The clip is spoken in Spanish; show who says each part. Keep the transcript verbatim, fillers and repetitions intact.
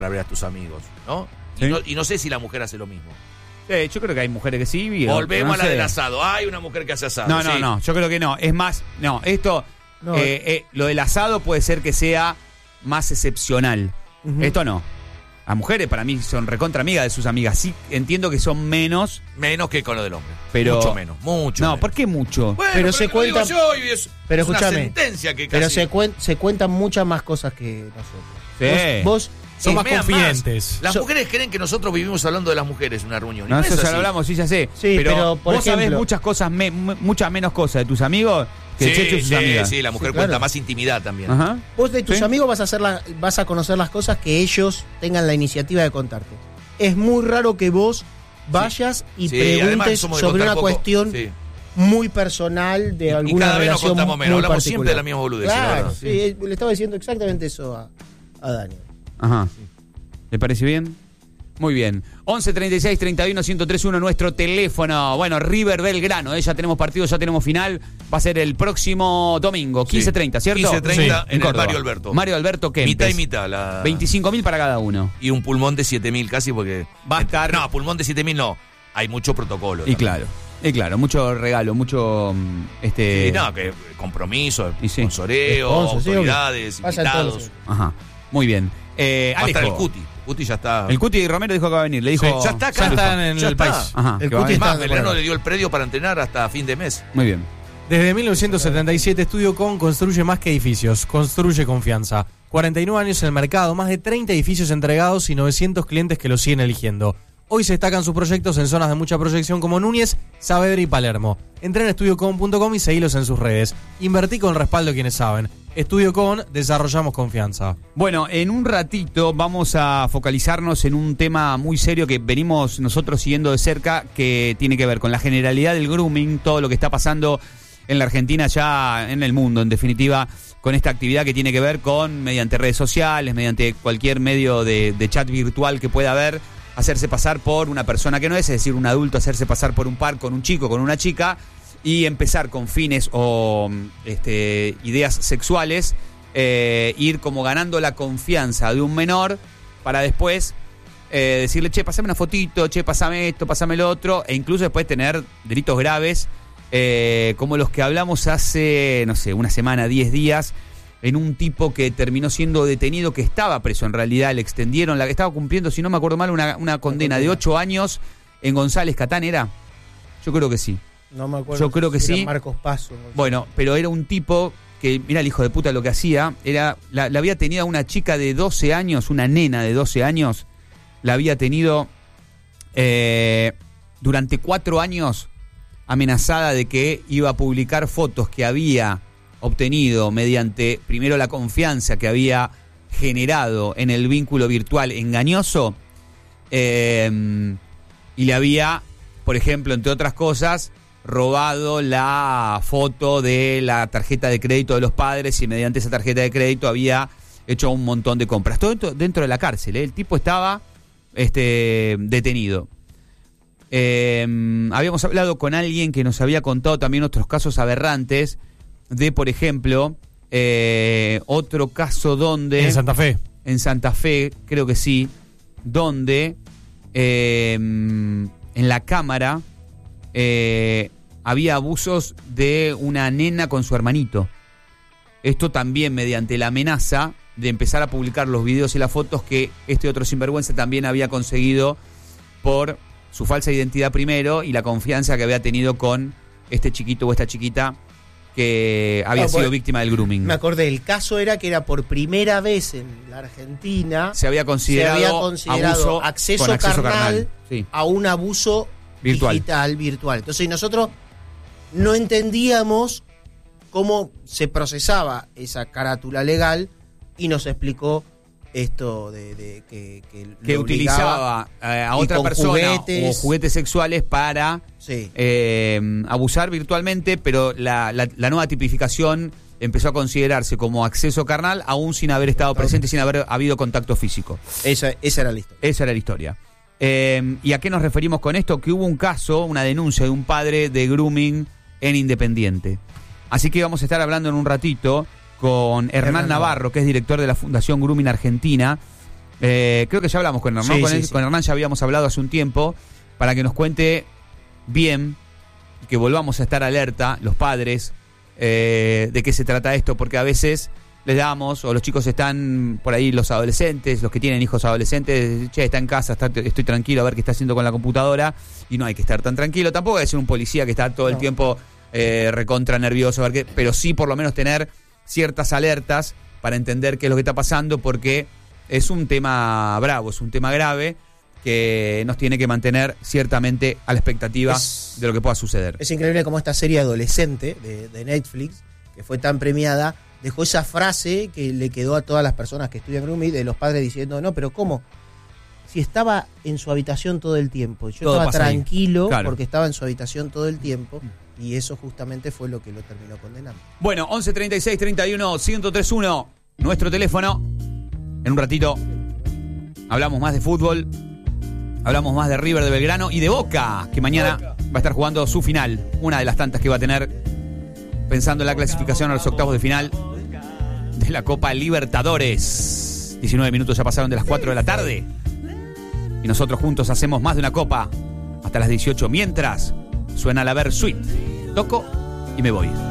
Speaker 1: para ver a tus amigos, ¿no?
Speaker 2: ¿Sí?
Speaker 1: Y no, y no sé si la mujer hace lo mismo.
Speaker 2: Sí, yo creo que hay mujeres que sí. Y
Speaker 1: Volvemos
Speaker 2: no
Speaker 1: a la
Speaker 2: sé.
Speaker 1: del asado. Hay una mujer que hace asado.
Speaker 2: No, no,
Speaker 1: sí.
Speaker 2: no, yo creo que no. Es más, no, esto,
Speaker 3: No.
Speaker 2: eh, eh, lo del asado puede ser que sea más excepcional.
Speaker 3: Ujú.
Speaker 2: Esto no. Las mujeres para mí son recontra amigas de sus amigas. Sí, entiendo que son menos,
Speaker 1: Menos que con lo del hombre.
Speaker 2: pero...
Speaker 1: Mucho menos, mucho
Speaker 2: No,
Speaker 1: menos.
Speaker 2: ¿por qué mucho?
Speaker 1: Bueno,
Speaker 3: Pero se
Speaker 1: que lo digo
Speaker 3: cuenta-
Speaker 1: yo y es,
Speaker 3: pero
Speaker 1: es una
Speaker 3: escúchame,
Speaker 1: sentencia que
Speaker 3: Pero
Speaker 1: casi...
Speaker 3: se, cuen- se cuentan muchas más cosas que nosotros.
Speaker 2: Sí.
Speaker 3: Vos, vos
Speaker 4: Son más
Speaker 1: Vean
Speaker 4: confidentes.
Speaker 1: Las
Speaker 3: So-
Speaker 1: mujeres creen que nosotros vivimos hablando de las mujeres en una reunión. y
Speaker 2: No,
Speaker 1: no
Speaker 2: eso
Speaker 1: es
Speaker 2: ya
Speaker 1: así.
Speaker 2: lo hablamos, sí, ya sé.
Speaker 3: Sí,
Speaker 2: pero,
Speaker 3: pero, por
Speaker 2: vos sabés
Speaker 3: ejemplo-
Speaker 2: muchas cosas, me- mu- muchas menos cosas de tus amigos que de Checho y
Speaker 1: Sí,
Speaker 2: sus
Speaker 1: sí,
Speaker 2: amigas.
Speaker 1: sí, la mujer
Speaker 3: Sí, claro.
Speaker 1: cuenta más intimidad también.
Speaker 2: Ajá.
Speaker 3: Vos de tus
Speaker 2: ¿Sí?
Speaker 3: amigos vas a hacer la- vas a conocer las cosas que ellos tengan la iniciativa de contarte. Es muy raro que vos vayas y
Speaker 1: Sí, además
Speaker 3: preguntes
Speaker 1: somos de
Speaker 3: sobre
Speaker 1: contar
Speaker 3: una
Speaker 1: poco.
Speaker 3: cuestión
Speaker 1: Sí.
Speaker 3: muy personal de
Speaker 1: Y
Speaker 3: alguna
Speaker 1: cada vez nos
Speaker 3: relación
Speaker 1: contamos menos,
Speaker 3: muy
Speaker 1: hablamos
Speaker 3: particular.
Speaker 1: siempre de la misma boludez, la
Speaker 3: Claro,
Speaker 1: verdad.
Speaker 3: sí, le estaba diciendo exactamente eso a, a Dani.
Speaker 2: Ajá. ¿Le parece bien? Muy bien. once treinta y seis treinta y uno ciento tres uno nuestro teléfono. Bueno, River Belgrano, ¿eh? Ya tenemos partido, ya tenemos final. Va a ser el próximo domingo, quince treinta, ¿cierto?
Speaker 1: quince treinta
Speaker 4: Sí,
Speaker 1: en el
Speaker 2: Córdoba.
Speaker 1: Mario Alberto.
Speaker 2: Mario Alberto Kempes.
Speaker 1: Mitad y mitad. La...
Speaker 2: veinticinco mil para cada uno.
Speaker 1: Y un pulmón de siete mil casi porque...
Speaker 2: Va a estar-
Speaker 1: No, pulmón de siete mil no. Hay mucho protocolo.
Speaker 2: Y
Speaker 1: también.
Speaker 2: claro, y claro, mucho regalo, mucho mm, este.
Speaker 1: Y no, que compromiso,
Speaker 2: Y sí.
Speaker 1: sponsoreo,
Speaker 3: Sponsor, sí,
Speaker 1: autoridades,
Speaker 3: Pasa
Speaker 1: invitados.
Speaker 3: entonces.
Speaker 2: Ajá. Muy bien. Eh,
Speaker 1: Va a estar
Speaker 2: Alejo.
Speaker 1: el Cuti. Cuti ya está.
Speaker 2: El Cuti Romero dijo que va a venir. Le dijo.
Speaker 1: Sí, ya está acá.
Speaker 4: Ya están en
Speaker 1: Ya
Speaker 4: el
Speaker 1: está.
Speaker 4: país.
Speaker 2: Ajá.
Speaker 3: El
Speaker 2: que va a
Speaker 3: Cuti
Speaker 2: venir.
Speaker 1: Es más,
Speaker 3: está-
Speaker 1: Belgrano
Speaker 3: bueno.
Speaker 1: le dio el predio para entrenar hasta fin de mes.
Speaker 2: Muy bien.
Speaker 4: Desde mil novecientos setenta y siete, Estudio Con construye más que edificios, construye confianza. cuarenta y nueve años en el mercado, más de treinta edificios entregados y novecientos clientes que los siguen eligiendo. Hoy se destacan sus proyectos en zonas de mucha proyección como Núñez, Saavedra y Palermo. Entrá en estudio con punto com y seguilos en sus redes. Invertí con el respaldo de quienes saben. Estudio Con, desarrollamos confianza.
Speaker 2: Bueno, en un ratito vamos a focalizarnos en un tema muy serio que venimos nosotros siguiendo de cerca, que tiene que ver con la generalidad del grooming, todo lo que está pasando en la Argentina, ya en el mundo, en definitiva, con esta actividad que tiene que ver con, mediante redes sociales, mediante cualquier medio de, de chat virtual que pueda haber, hacerse pasar por una persona que no es, es decir, un adulto hacerse pasar por un par con un chico, con una chica, y empezar con fines o este, ideas sexuales, eh, ir como ganando la confianza de un menor para después eh, decirle, che, pasame una fotito, che, pasame esto, pasame lo otro, e incluso después tener delitos graves, eh, como los que hablamos hace, no sé, una semana, diez días, en un tipo que terminó siendo detenido, que estaba preso en realidad, le extendieron, la que estaba cumpliendo, si no me acuerdo mal, una, una condena de ocho años en González Catán, ¿era? Yo creo que sí.
Speaker 3: No me acuerdo.
Speaker 2: Yo creo que
Speaker 3: si era
Speaker 2: sí.
Speaker 3: Marcos Paso. no sé.
Speaker 2: Bueno, pero era un tipo que, mira el hijo de puta lo que hacía, era la, la había tenido a una chica de doce años, una nena de doce años, la había tenido eh, durante cuatro años amenazada de que iba a publicar fotos que había obtenido mediante, primero, la confianza que había generado en el vínculo virtual engañoso, eh, y le había, por ejemplo, entre otras cosas, robado la foto de la tarjeta de crédito de los padres y mediante esa tarjeta de crédito había hecho un montón de compras. Todo dentro, dentro de la cárcel, ¿eh? El tipo estaba este, detenido. Eh, habíamos hablado con alguien que nos había contado también otros casos aberrantes de, por ejemplo, eh, otro caso donde...
Speaker 4: En Santa Fe.
Speaker 2: En Santa Fe, creo que sí, donde eh, en la cámara eh, había abusos de una nena con su hermanito. Esto también mediante la amenaza de empezar a publicar los videos y las fotos que este otro sinvergüenza también había conseguido por su falsa identidad primero y la confianza que había tenido con este chiquito o esta chiquita que había
Speaker 3: Ah,
Speaker 2: sido
Speaker 3: bueno,
Speaker 2: víctima del grooming.
Speaker 3: Me acordé, el caso era que era por primera vez en la Argentina
Speaker 2: Se había considerado,
Speaker 3: se había considerado
Speaker 2: abuso
Speaker 3: acceso,
Speaker 2: con acceso
Speaker 3: carnal,
Speaker 2: carnal. Sí.
Speaker 3: a un abuso
Speaker 2: Virtual.
Speaker 3: digital, virtual. Entonces nosotros no entendíamos cómo se procesaba esa carátula legal y nos explicó esto de, de que, que,
Speaker 2: que
Speaker 3: lo
Speaker 2: utilizaba
Speaker 3: obligaba,
Speaker 2: eh, a
Speaker 3: y
Speaker 2: otra
Speaker 3: con
Speaker 2: persona
Speaker 3: juguetes.
Speaker 2: o juguetes sexuales para
Speaker 3: sí.
Speaker 2: eh, abusar virtualmente, pero la, la, la nueva tipificación empezó a considerarse como acceso carnal aún sin haber estado presente, sin haber habido contacto físico.
Speaker 3: Esa, esa era la historia.
Speaker 2: Esa era la historia. Eh, ¿Y a qué nos referimos con esto? Que hubo un caso, una denuncia de un padre de grooming en Independiente. Así que vamos a estar hablando en un ratito con Hernán,
Speaker 3: Hernán
Speaker 2: Navarro, que es director de la Fundación Grooming Argentina, Eh, creo que ya hablamos con Hernán.
Speaker 3: Sí,
Speaker 2: con,
Speaker 3: sí,
Speaker 2: él-
Speaker 3: sí.
Speaker 2: con Hernán ya habíamos hablado hace un tiempo para que nos cuente bien, que volvamos a estar alerta, los padres, eh, de qué se trata esto, porque a veces les damos, o los chicos están por ahí, los adolescentes, los que tienen hijos adolescentes, che, está en casa, está, estoy tranquilo a ver qué está haciendo con la computadora, y no hay que estar tan tranquilo. Tampoco hay que ser un policía que está todo el
Speaker 3: No.
Speaker 2: tiempo eh, recontra nervioso, a ver qué, pero sí por lo menos tener ciertas alertas para entender qué es lo que está pasando, porque es un tema bravo, es un tema grave que nos tiene que mantener ciertamente a la expectativa
Speaker 3: Es-
Speaker 2: de lo que pueda suceder.
Speaker 3: Es increíble cómo esta serie adolescente de, de Netflix, que fue tan premiada, dejó esa frase que le quedó a todas las personas que estudian grooming, de los padres diciendo, no, pero ¿cómo? Si estaba en su habitación todo el tiempo. Yo
Speaker 2: Todo
Speaker 3: estaba
Speaker 2: pasa ahí.
Speaker 3: tranquilo
Speaker 2: Claro.
Speaker 3: porque estaba en su habitación todo el tiempo, y eso justamente fue lo que lo terminó condenando.
Speaker 2: Bueno, once treinta y seis treinta y uno ciento treinta y uno, nuestro teléfono. En un ratito hablamos más de fútbol, hablamos más de River de Belgrano y de Boca, que mañana va a estar jugando su final, una de las tantas que va a tener, pensando en la clasificación a los octavos de final de la Copa Libertadores. diecinueve minutos ya pasaron de las cuatro de la tarde y nosotros juntos hacemos más de una copa hasta las dieciocho, mientras suena la Versuit. Toco y me voy.